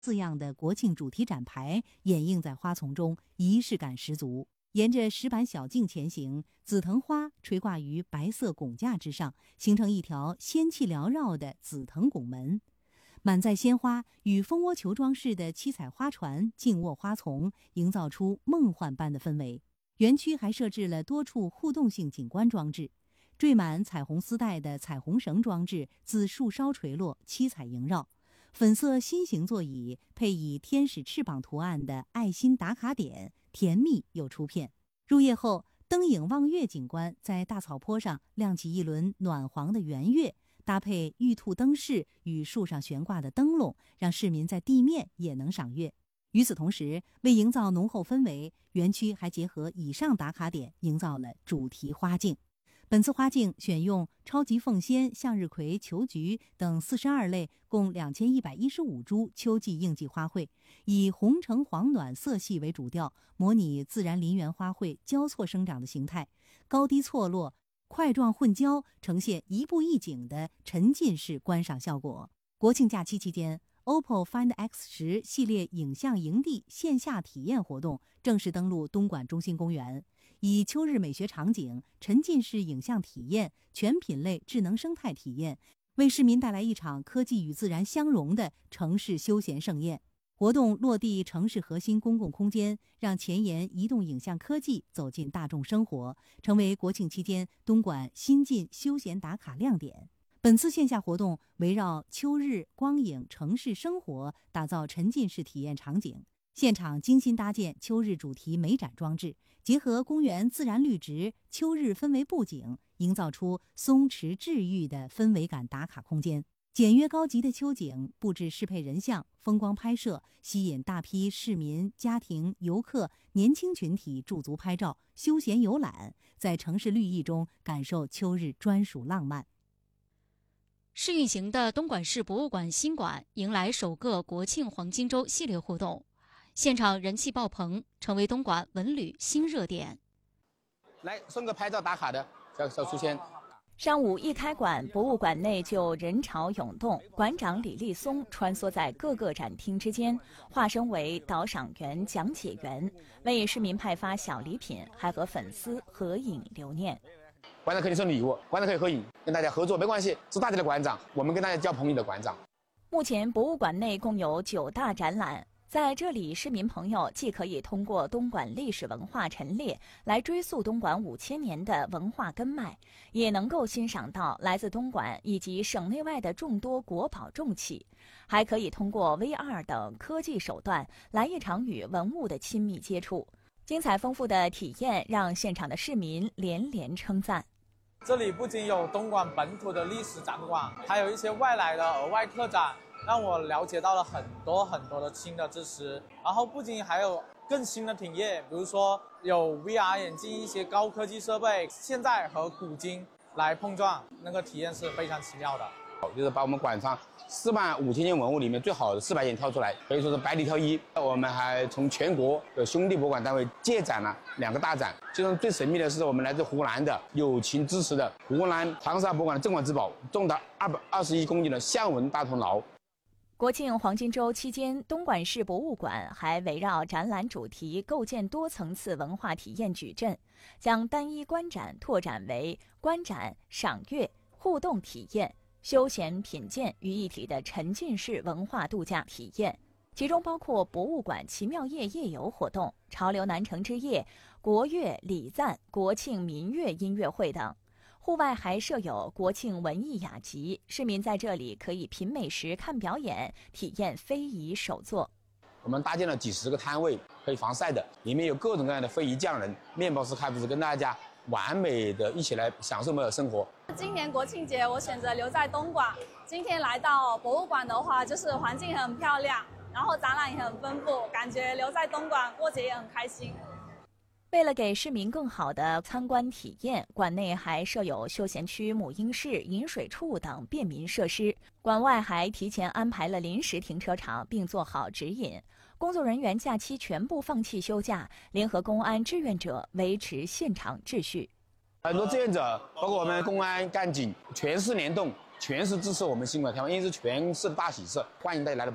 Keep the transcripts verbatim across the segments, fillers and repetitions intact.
字样的国庆主题展牌掩映在花丛中，仪式感十足。沿着石板小径前行，紫藤花垂挂于白色拱架之上，形成一条仙气缭绕的紫藤拱门。满载鲜花与蜂窝球装饰的七彩花船静卧花丛，营造出梦幻般的氛围。园区还设置了多处互动性景观装置，缀满彩虹丝带的彩虹绳装置自树梢垂落，七彩萦绕。粉色心形座椅配以天使翅膀图案的爱心打卡点，甜蜜又出片。入夜后，灯影望月景观在大草坡上亮起一轮暖黄的圆月，搭配玉兔灯饰与树上悬挂的灯笼，让市民在地面也能赏月。与此同时，为营造浓厚氛围，园区还结合以上打卡点，营造了主题花径。本次花径选用超级凤仙、向日葵、球菊等四十二类，共两千一百一十五株秋季应季花卉，以红橙黄暖色系为主调，模拟自然林园花卉交错生长的形态，高低错落、块状混交，呈现一步一景的沉浸式观赏效果。国庆假期期间，O P P O Find X 十系列影像营地线下体验活动正式登陆东莞中心公园，以秋日美学场景、沉浸式影像体验、全品类智能生态体验，为市民带来一场科技与自然相融的城市休闲盛宴。活动落地城市核心公共空间，让前沿移动影像科技走进大众生活，成为国庆期间东莞新晋休闲打卡亮点。本次线下活动围绕秋日光影城市生活，打造沉浸式体验场景。现场精心搭建秋日主题美展装置，结合公园自然绿植、秋日氛围布景，营造出松弛治愈的氛围感打卡空间。简约高级的秋景布置适配人像，风光拍摄，吸引大批市民、家庭、游客、年轻群体驻足拍照、休闲游览，在城市绿意中感受秋日专属浪漫。 试运行的东莞市博物馆新馆迎来首个国庆黄金周系列互动，现场人气爆棚，成为东莞文旅新热点。 来送个拍照打卡的小小书签。 上午一开馆，博物馆内就人潮涌动，馆长李立松穿梭在各个展厅之间，化身为导赏员、讲解员，为市民派发小礼品，还和粉丝合影留念。 馆长可以送礼物，馆长可以合影，跟大家合作没关系，是大家的馆长，我们跟大家交朋友的馆长。 目前博物馆内共有九大展览，在这里市民朋友既可以通过东莞历史文化陈列来追溯东莞五千年的文化根脉，也能够欣赏到来自东莞以及省内外的众多国宝重器，还可以通过 V R 等科技手段来一场与文物的亲密接触。精彩丰富的体验让现场的市民连连称赞。 这里不仅有东莞本土的历史展馆，还有一些外来的额外特展，让我了解到了很多很多的新的知识。然后不仅还有更新的体验，比如说有 V R 眼镜，一些高科技设备，现在和古今来碰撞，那个体验是非常奇妙的。 就是把我们馆上四万五千件文物里面最好的四百件挑出来，可以说是百里挑一。我们还从全国的兄弟博物馆单位借展了两个大展，其中最神秘的是我们来自湖南的友情支持的湖南长沙博物馆的镇馆之宝，重达二百二十一公斤的象纹大铜牢。 国庆黄金周期间，东莞市博物馆还围绕展览主题构建多层次文化体验矩阵，将单一观展拓展为观展、赏月、互动体验、休闲品鉴于一体的沉浸式文化度假体验，其中包括博物馆奇妙夜夜游活动、潮流南城之夜、国乐礼赞、国庆民乐音乐会等。户外还设有国庆文艺雅集，市民在这里可以品美食、看表演，体验非遗手作。 我们搭建了几十个摊位，可以防晒的，里面有各种各样的非遗匠人、面包师、开复师，跟大家完美的一起来享受美好生活。 今年国庆节我选择留在东莞，今天来到博物馆的话，就是环境很漂亮，然后展览也很丰富，感觉留在东莞过节也很开心。 为了给市民更好的参观体验，馆内还设有休闲区、母婴室、饮水处等便民设施。馆外还提前安排了临时停车场，并做好指引。工作人员假期全部放弃休假，联合公安志愿者维持现场秩序。 很多志愿者，包括我们公安干警，全市联动，全市支持我们新馆开放，因为是全市的大喜事，欢迎大家来到博物馆，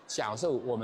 享受我们